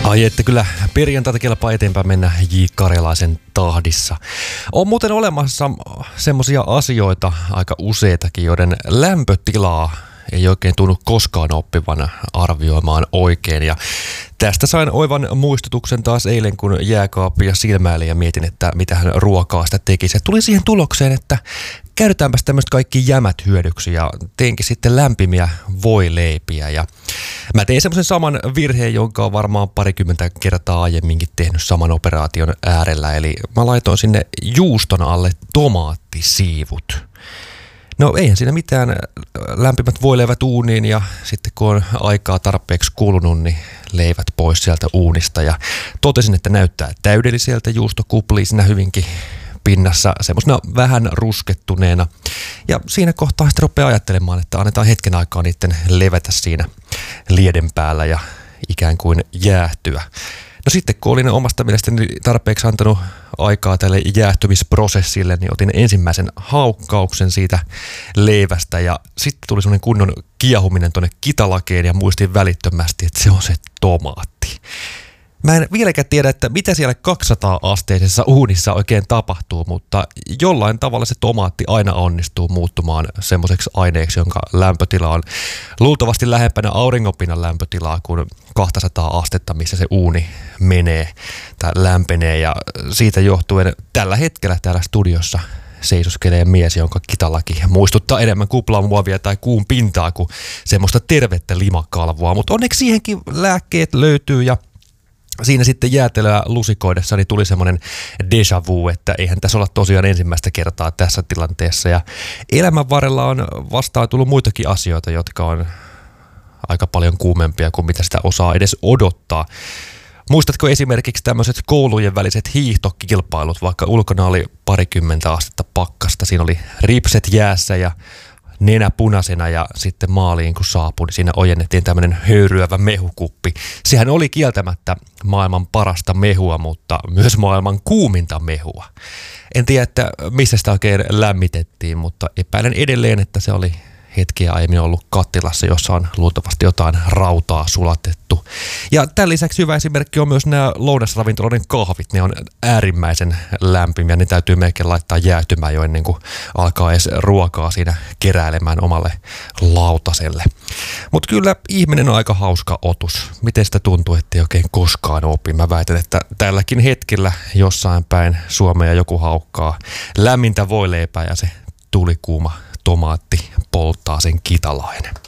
Ai että kyllä perjantaita kelpaa eteenpäin mennä J. Karjalaisen tahdissa. On muuten olemassa semmosia asioita aika useitakin, joiden lämpötilaa ei oikein tunnu koskaan oppivan arvioimaan oikein. Ja tästä sain oivan muistutuksen taas eilen, kun jääkaappia silmäilin ja mietin, että mitähän ruokaa sitä tekisi. Ja tuli siihen tulokseen, että käytetäänpäs tämmöistä kaikki jämät hyödyksi ja teinkin sitten lämpimiä voileipiä. Ja mä tein semmoisen saman virheen, jonka on varmaan parikymmentä kertaa aiemminkin tehnyt saman operaation äärellä. Eli mä laitoin sinne juuston alle tomaattisiivut. No eihän siinä mitään, lämpimät voileivät uuniin ja sitten kun on aikaa tarpeeksi kulunut, niin leivät pois sieltä uunista. Ja totesin, että näyttää täydelliseltä, juusto kuplii siinä hyvinkin pinnassa semmoisena vähän ruskettuneena. Ja siinä kohtaa sitten rupeaa ajattelemaan, että annetaan hetken aikaa niiden levätä siinä lieden päällä ja ikään kuin jäähtyä. No sitten kun olin omasta mielestäni tarpeeksi antanut aikaa tälle jäähtymisprosessille, niin otin ensimmäisen haukkauksen siitä leivästä ja sitten tuli semmoinen kunnon kiehuminen tuonne kitalakeen ja muistin välittömästi, että se on se tomaatti. Mä en vieläkään tiedä, että mitä siellä 200-asteisessa uunissa oikein tapahtuu, mutta jollain tavalla se tomaatti aina onnistuu muuttumaan semmoiseksi aineeksi, jonka lämpötila on luultavasti lähempänä auringonpinnan lämpötilaa kuin 200 astetta, missä se uuni menee tai lämpenee. Ja siitä johtuen tällä hetkellä täällä studiossa seisoskelee mies, jonka kitalaki muistuttaa enemmän kuplamuovia tai kuun pintaa kuin semmoista tervettä limakalvoa, mutta onneksi siihenkin lääkkeet löytyy ja siinä sitten jäätelöä lusikoidessa niin tuli semmoinen déjà vu, että eihän tässä olla tosiaan ensimmäistä kertaa tässä tilanteessa. Ja elämän varrella on vastaan tullut muitakin asioita, jotka on aika paljon kuumempia kuin mitä sitä osaa edes odottaa. Muistatko esimerkiksi tämmöiset koulujen väliset hiihtokilpailut, vaikka ulkona oli parikymmentä astetta pakkasta, siinä oli ripset jäässä ja nenä punaisena ja sitten maaliin kun saapui, niin siinä ojennettiin tämmöinen höyryävä mehukuppi. Sehän oli kieltämättä maailman parasta mehua, mutta myös maailman kuuminta mehua. En tiedä, että missä sitä oikein lämmitettiin, mutta epäilen edelleen, että se oli hetkiä aiemmin ollut kattilassa, jossa on luultavasti jotain rautaa sulatettu. Ja tämän lisäksi hyvä esimerkki on myös nämä lounasravintoloiden kahvit. Ne on äärimmäisen lämpimiä. Ne täytyy melkein laittaa jäähtymään jo ennen kuin alkaa edes ruokaa siinä keräilemään omalle lautaselle. Mutta kyllä ihminen on aika hauska otus. Miten sitä tuntuu, ettei oikein koskaan opi? Mä väitän, että tälläkin hetkellä jossain päin Suomea joku haukkaa lämmintä voileipää ja se tulikuuma tomaatti polttaa sen kitalainen.